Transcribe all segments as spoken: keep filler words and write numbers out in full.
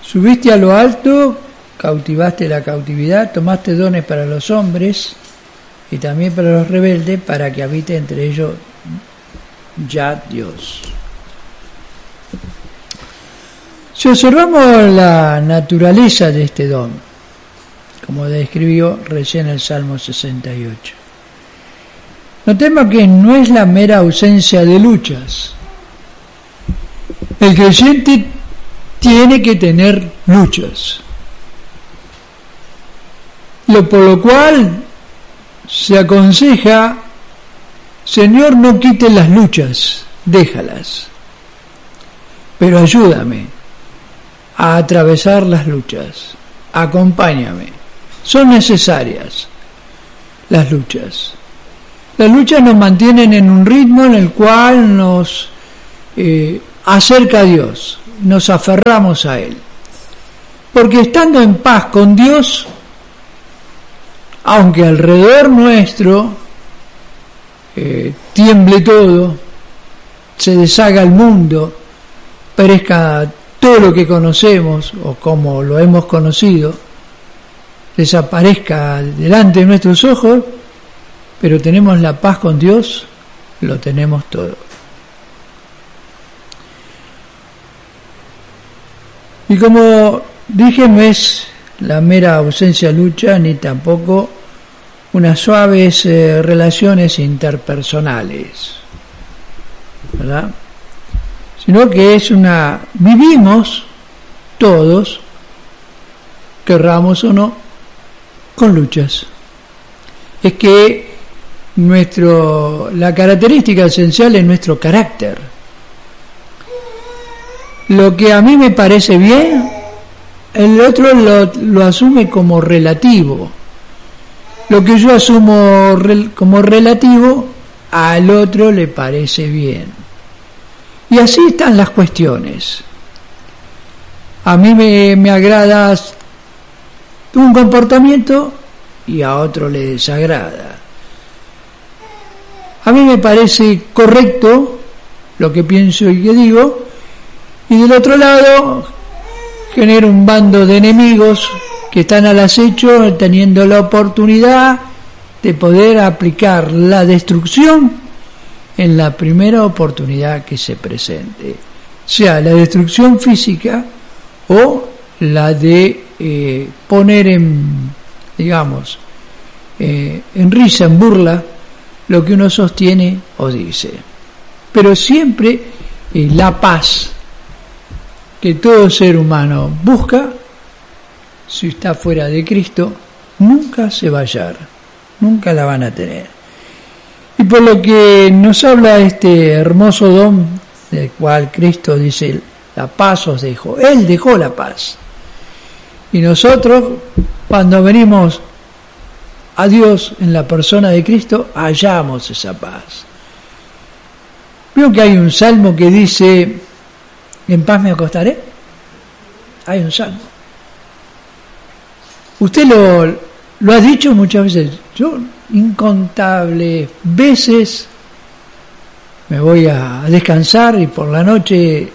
Subiste a lo alto, cautivaste la cautividad, tomaste dones para los hombres y también para los rebeldes, para que habite entre ellos ya Dios. Si observamos la naturaleza de este don, como describió recién el Salmo sesenta y ocho, notemos que no es la mera ausencia de luchas. El creyente tiene que tener luchas, lo por lo cual se aconseja: Señor, no quites las luchas, déjalas, pero ayúdame a atravesar las luchas, acompáñame. Son necesarias las luchas. Las luchas nos mantienen en un ritmo en el cual nos eh, acerca a Dios, nos aferramos a Él. Porque estando en paz con Dios, aunque alrededor nuestro eh, tiemble todo, se deshaga el mundo, perezca todo lo que conocemos o como lo hemos conocido, desaparezca delante de nuestros ojos, pero tenemos la paz con Dios, lo tenemos todo. Y como dije, no es la mera ausencia de lucha, ni tampoco unas suaves eh, relaciones interpersonales, ¿verdad? Sino que es una, vivimos todos, querramos o no, con luchas. Es que nuestro, la característica esencial es nuestro carácter. Lo que a mí me parece bien, el otro lo, lo asume como relativo. Lo que yo asumo rel, como relativo, al otro le parece bien. Y así están las cuestiones. A mí me, me agrada un comportamiento y a otro le desagrada. A mí me parece correcto lo que pienso y que digo, y del otro lado genera un bando de enemigos que están al acecho, teniendo la oportunidad de poder aplicar la destrucción en la primera oportunidad que se presente, sea la destrucción física o la de eh, poner en, digamos, eh, en risa, en burla, lo que uno sostiene o dice. Pero siempre eh, la paz que todo ser humano busca, si está fuera de Cristo, nunca se va a hallar, nunca la van a tener. Y por lo que nos habla este hermoso don, del cual Cristo dice, la paz os dejo. Él dejó la paz. Y nosotros, cuando venimos a Dios en la persona de Cristo, hallamos esa paz. Veo que hay un salmo que dice, en paz me acostaré. Hay un salmo. Usted lo, lo ha dicho muchas veces. Yo, incontables veces, me voy a descansar y por la noche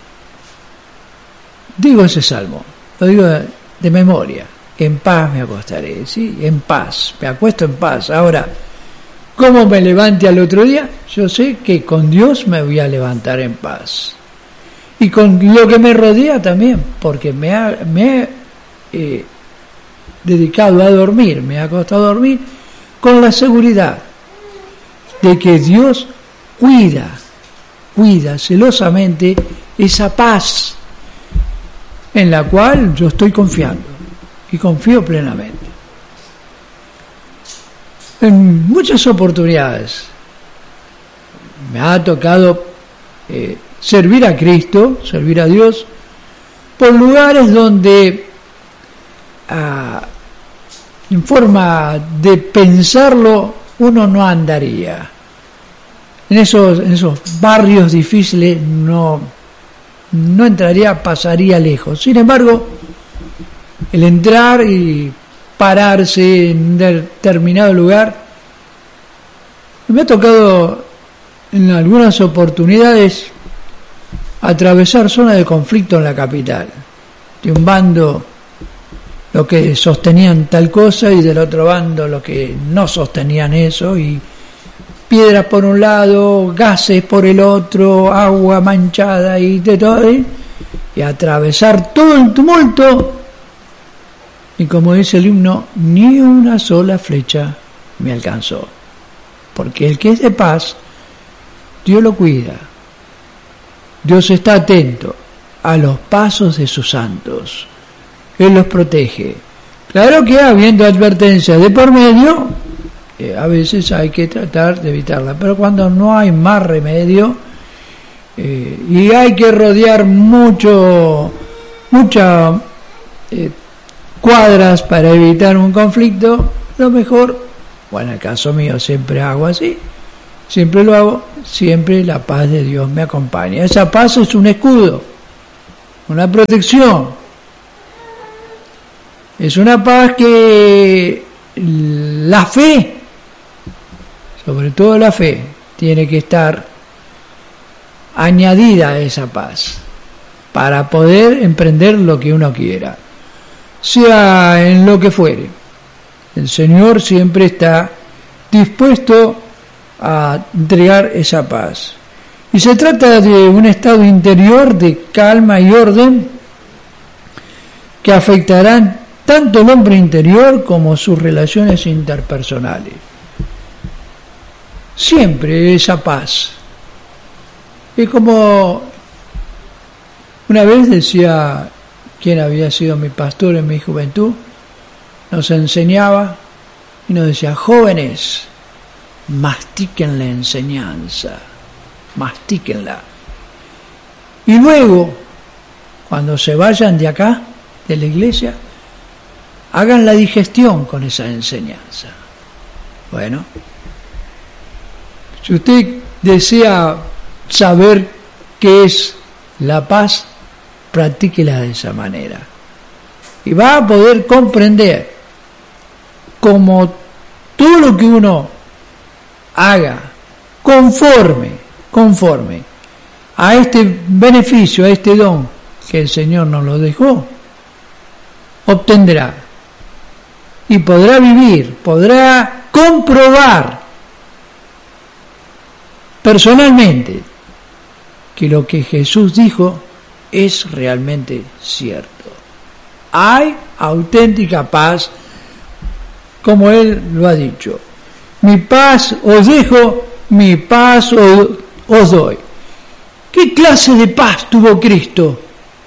digo ese salmo. Lo digo de, de memoria. En paz me acostaré, ¿sí? En paz. Me acuesto en paz. Ahora, ¿cómo me levante al otro día? Yo sé que con Dios me voy a levantar en paz. Y con lo que me rodea también, porque me ha, me he eh, dedicado a dormir, me he acostado a dormir con la seguridad de que Dios cuida, cuida celosamente esa paz en la cual yo estoy confiando y confío plenamente. En muchas oportunidades me ha tocado eh, servir a Cristo, servir a Dios, por lugares donde ah, en forma de pensarlo uno no andaría. En esos, en esos barrios difíciles no, no entraría, pasaría lejos. Sin embargo, el entrar y pararse en un determinado lugar, me ha tocado en algunas oportunidades atravesar zonas de conflicto en la capital, de un bando los que sostenían tal cosa y del otro bando los que no sostenían eso, y piedras por un lado, gases por el otro, agua manchada y de todo, y atravesar todo el tumulto, y como dice el himno, ni una sola flecha me alcanzó, porque el que es de paz, Dios lo cuida, Dios está atento a los pasos de sus santos, Él los protege. Claro que habiendo advertencias de por medio, eh, a veces hay que tratar de evitarla, pero cuando no hay más remedio eh, y hay que rodear mucho, muchas eh, cuadras para evitar un conflicto, lo mejor, bueno, en el caso mío siempre hago así, siempre lo hago, siempre la paz de Dios me acompaña. Esa paz es un escudo, una protección. Es una paz que la fe, sobre todo la fe, tiene que estar añadida a esa paz para poder emprender lo que uno quiera, sea en lo que fuere. El Señor siempre está dispuesto a entregar esa paz. Y se trata de un estado interior de calma y orden que afectarán tanto el hombre interior como sus relaciones interpersonales. Siempre esa paz. Es como una vez decía quien había sido mi pastor en mi juventud, nos enseñaba y nos decía: jóvenes, mastiquen la enseñanza, mastíquenla. Y luego, cuando se vayan de acá, de la iglesia, hagan la digestión con esa enseñanza. Bueno, si usted desea saber qué es la paz, practíquela de esa manera. Y va a poder comprender cómo todo lo que uno haga conforme, conforme a este beneficio, a este don que el Señor nos lo dejó, obtendrá. Y podrá vivir, podrá comprobar personalmente que lo que Jesús dijo es realmente cierto. Hay auténtica paz, como Él lo ha dicho. Mi paz os dejo, mi paz os, os doy. ¿Qué clase de paz tuvo Cristo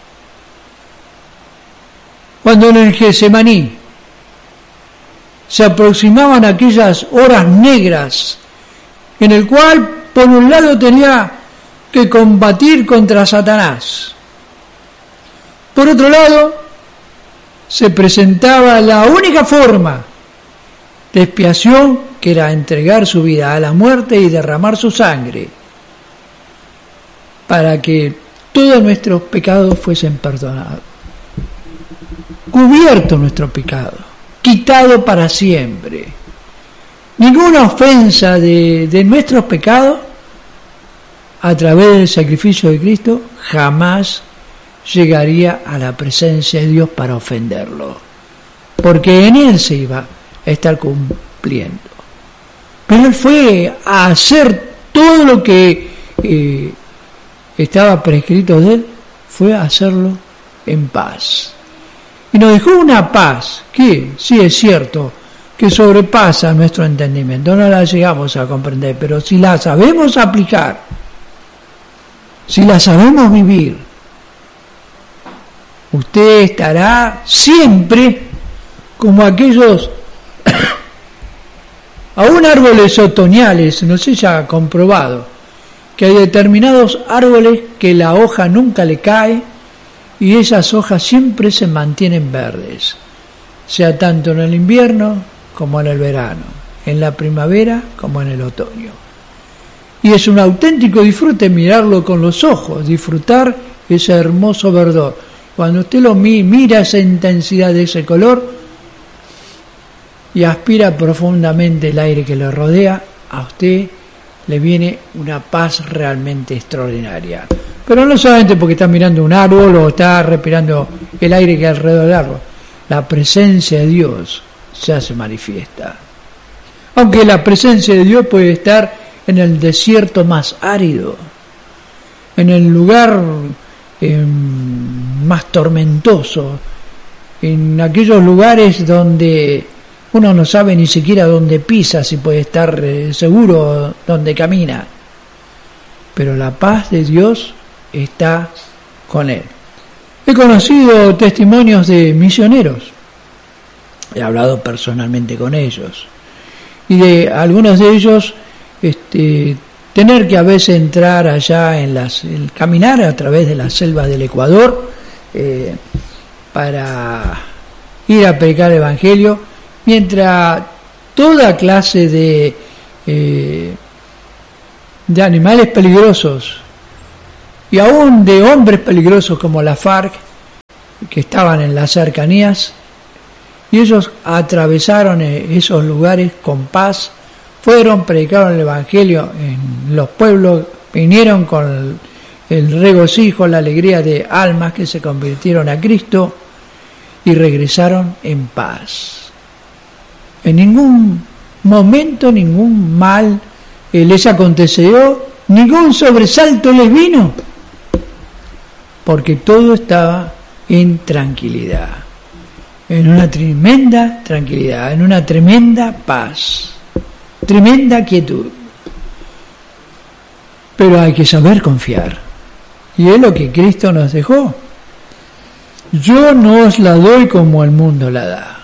cuando en el Getsemaní se aproximaban aquellas horas negras en el cual por un lado tenía que combatir contra Satanás, por otro lado se presentaba la única forma de expiación, que era entregar su vida a la muerte y derramar su sangre para que todos nuestros pecados fuesen perdonados, cubierto nuestro pecado, quitado para siempre. Ninguna ofensa de, de nuestros pecados a través del sacrificio de Cristo jamás llegaría a la presencia de Dios para ofenderlo, porque en Él se iba a estar cumpliendo. Pero Él fue a hacer todo lo que eh, estaba prescrito de Él, fue a hacerlo en paz. Y nos dejó una paz que, sí es cierto, que sobrepasa nuestro entendimiento, no la llegamos a comprender, pero si la sabemos aplicar, si la sabemos vivir, usted estará siempre como aquellos, aún árboles otoñales, no sé si ya ha comprobado, que hay determinados árboles que la hoja nunca le cae y esas hojas siempre se mantienen verdes, sea tanto en el invierno como en el verano, en la primavera como en el otoño. Y es un auténtico disfrute mirarlo con los ojos, disfrutar ese hermoso verdor. Cuando usted lo mira esa intensidad de ese color y aspira profundamente el aire que le rodea, a usted le viene una paz realmente extraordinaria. Pero no solamente porque está mirando un árbol o está respirando el aire que hay alrededor del árbol. La presencia de Dios se hace manifiesta. Aunque la presencia de Dios puede estar en el desierto más árido, en el lugar eh, más tormentoso, en aquellos lugares donde uno no sabe ni siquiera dónde pisa, si puede estar eh, seguro dónde camina. Pero la paz de Dios está con él. He conocido testimonios de misioneros, he hablado personalmente con ellos, y de algunos de ellos este, tener que a veces entrar allá en las, el caminar a través de las selvas del Ecuador eh, para ir a predicar el Evangelio, mientras toda clase de eh, de animales peligrosos y aún de hombres peligrosos como la FARC, que estaban en las cercanías, y ellos atravesaron esos lugares con paz, fueron, predicaron el Evangelio en los pueblos, vinieron con el regocijo, la alegría de almas que se convirtieron a Cristo y regresaron en paz. En ningún momento ningún mal les aconteció, ningún sobresalto les vino, porque todo estaba en tranquilidad, en una tremenda tranquilidad, en una tremenda paz, tremenda quietud. Pero hay que saber confiar, y es lo que Cristo nos dejó. Yo no os la doy como el mundo la da.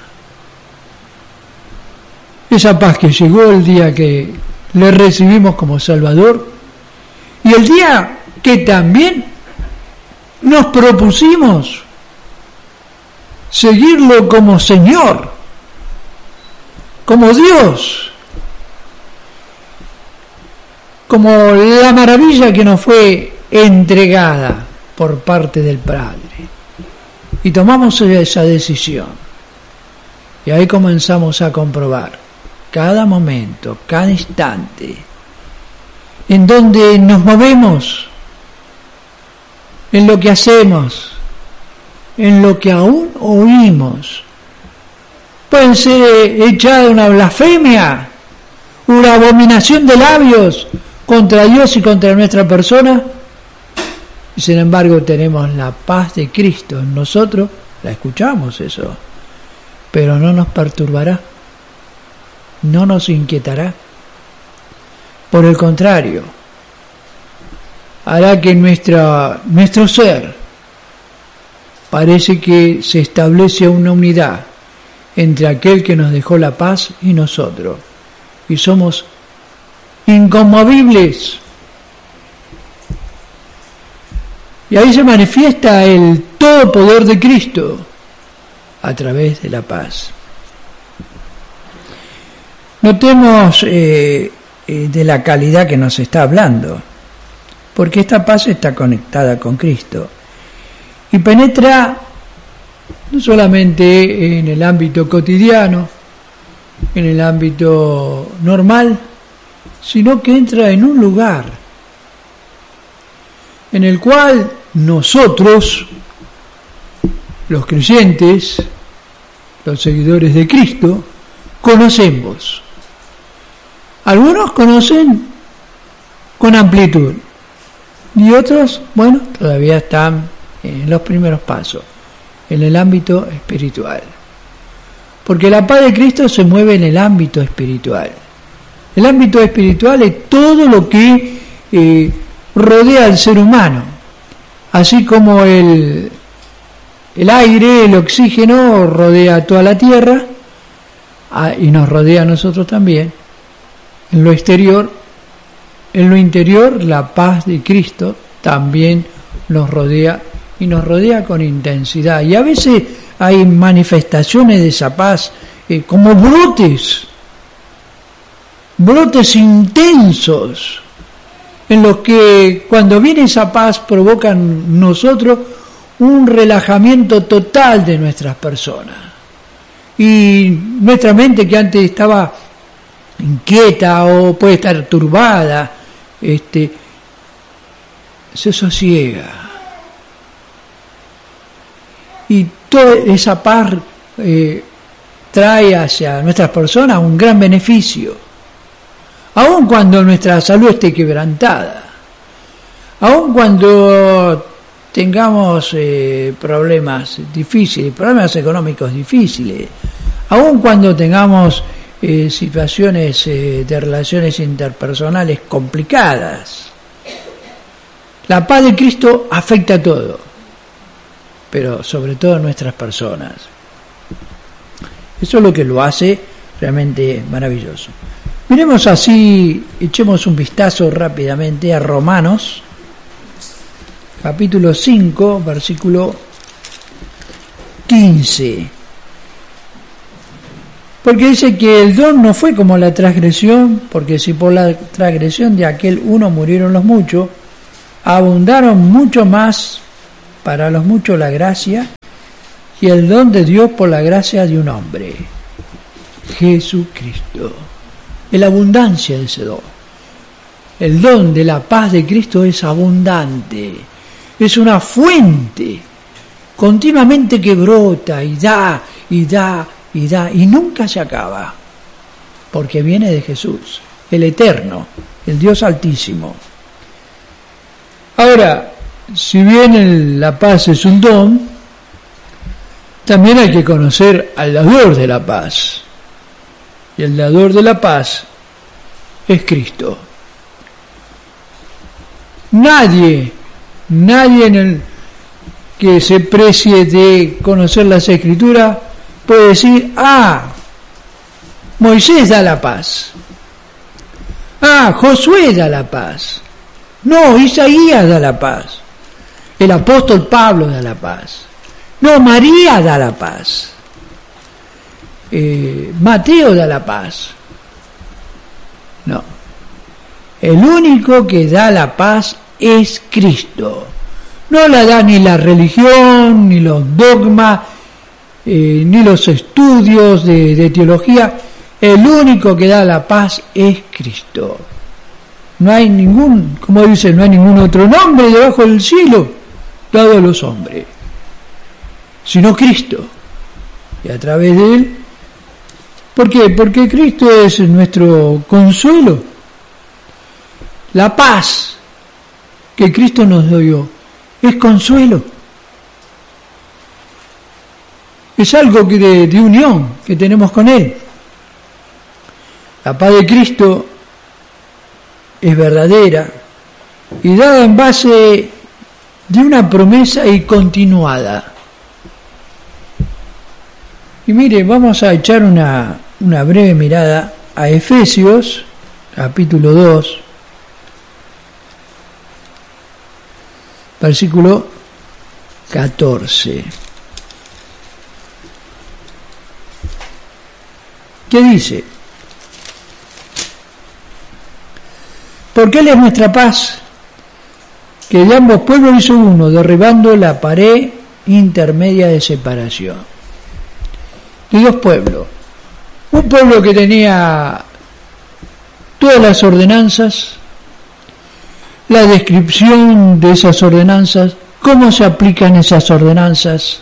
Esa paz que llegó el día que le recibimos como Salvador, y el día que también nos propusimos seguirlo como Señor, como Dios, como la maravilla que nos fue entregada por parte del Padre. Y tomamos esa decisión, y ahí comenzamos a comprobar cada momento, cada instante, en donde nos movemos, en lo que hacemos, en lo que aún oímos. Pueden ser echada una blasfemia, una abominación de labios contra Dios y contra nuestra persona, y sin embargo tenemos la paz de Cristo en nosotros, la escuchamos eso, pero no nos perturbará, no nos inquietará. Por el contrario, hará que nuestra, nuestro ser parece que se establece una unidad entre aquel que nos dejó la paz y nosotros, y somos inconmovibles. Y ahí se manifiesta el todo poder de Cristo a través de la paz. Notemos eh, eh, de la calidad que nos está hablando, porque esta paz está conectada con Cristo y penetra no solamente en el ámbito cotidiano, en el ámbito normal, sino que entra en un lugar en el cual nosotros, los creyentes, los seguidores de Cristo, conocemos. Algunos conocen con amplitud y otros, bueno, todavía están en los primeros pasos, en el ámbito espiritual. Porque la paz de Cristo se mueve en el ámbito espiritual. El ámbito espiritual es todo lo que eh, rodea al ser humano, así como el, el aire, el oxígeno rodea toda la tierra ah, y nos rodea a nosotros también. En lo exterior, en lo interior, la paz de Cristo también nos rodea y nos rodea con intensidad. Y a veces hay manifestaciones de esa paz eh, como brotes, brotes intensos, en los que cuando viene esa paz provocan en nosotros un relajamiento total de nuestras personas. Y nuestra mente, que antes estaba inquieta o puede estar turbada, este, se sosiega. y toda esa paz eh, trae hacia nuestras personas un gran beneficio, aun cuando nuestra salud esté quebrantada, aun cuando tengamos eh, problemas difíciles, problemas económicos difíciles, aun cuando tengamos eh, situaciones eh, de relaciones interpersonales complicadas. La paz de Cristo afecta a todo, pero sobre todo a nuestras personas. Eso es lo que lo hace realmente maravilloso. Miremos así, echemos un vistazo rápidamente a Romanos, capítulo cinco, versículo quince. Porque dice que el don no fue como la transgresión, porque si por la transgresión de aquel uno murieron los muchos, abundaron mucho más para los muchos la gracia y el don de Dios por la gracia de un hombre, Jesucristo. Es la abundancia de ese don. El don de la paz de Cristo es abundante, es una fuente continuamente que brota y da, y da, y da, y nunca se acaba, porque viene de Jesús, el Eterno, el Dios Altísimo. Ahora, si bien el, la paz es un don, también hay que conocer al dador de la paz. Y el dador de la paz es Cristo. Nadie, nadie en el que se precie de conocer las Escrituras puede decir, ah, Moisés da la paz. Ah, Josué da la paz. No, Isaías da la paz. El apóstol Pablo da la paz. No, María da la paz. Eh, Mateo da la paz. No. El único que da la paz es Cristo. No la da ni la religión, ni los dogmas, eh, ni los estudios de, de teología. El único que da la paz es Cristo. No hay ningún, como dice, no hay ningún otro nombre debajo del cielo dado a los hombres, sino Cristo. Y a través de Él, ¿por qué? Porque Cristo es nuestro consuelo. La paz que Cristo nos dio es consuelo. Es algo que de, de unión que tenemos con Él. La paz de Cristo es verdadera y dada en base de una promesa y continuada. Y mire, vamos a echar una, una breve mirada a Efesios, capítulo dos, versículo catorce. ¿Qué dice? Porque Él es nuestra paz, que de ambos pueblos hizo uno, derribando la pared intermedia de separación. De dos pueblos. Un pueblo que tenía todas las ordenanzas, la descripción de esas ordenanzas, cómo se aplican esas ordenanzas,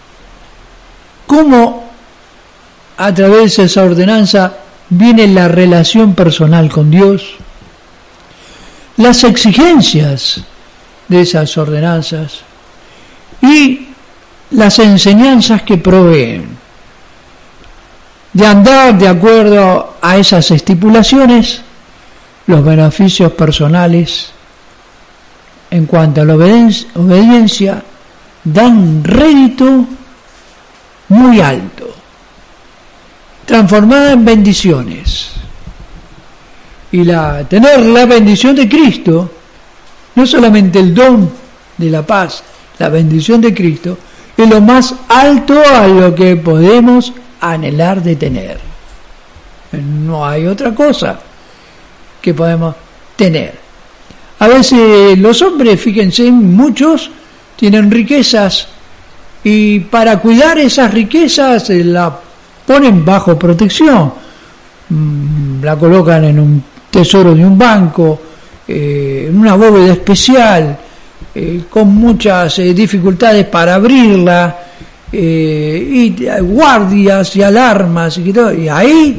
cómo a través de esa ordenanza viene la relación personal con Dios, las exigencias de esas ordenanzas y las enseñanzas que proveen de andar de acuerdo a esas estipulaciones, los beneficios personales en cuanto a la obediencia dan rédito muy alto, transformada en bendiciones. Y la, tener la bendición de Cristo, no solamente el don de la paz, la bendición de Cristo, es lo más alto a lo que podemos anhelar de tener. No hay otra cosa que podemos tener. A veces los hombres, fíjense, muchos tienen riquezas y para cuidar esas riquezas la ponen bajo protección, la colocan en un tesoro de un banco, eh, en una bóveda especial, eh, con muchas eh, dificultades para abrirla, eh, y guardias y alarmas y todo, y ahí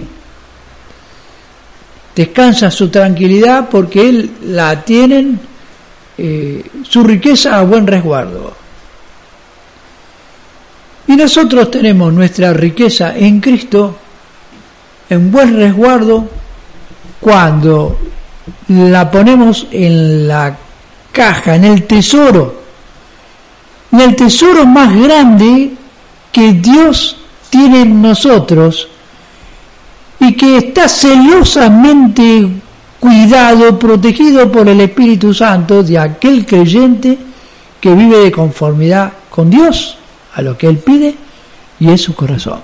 descansa su tranquilidad porque él la tienen eh, su riqueza a buen resguardo. Y nosotros tenemos nuestra riqueza en Cristo en buen resguardo cuando la ponemos en la caja, en el tesoro, en el tesoro más grande que Dios tiene en nosotros y que está celosamente cuidado, protegido por el Espíritu Santo de aquel creyente que vive de conformidad con Dios, a lo que Él pide, y es su corazón.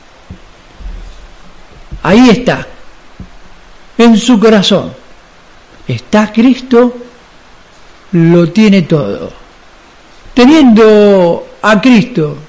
Ahí está, en su corazón, está Cristo, lo tiene todo. Teniendo a Cristo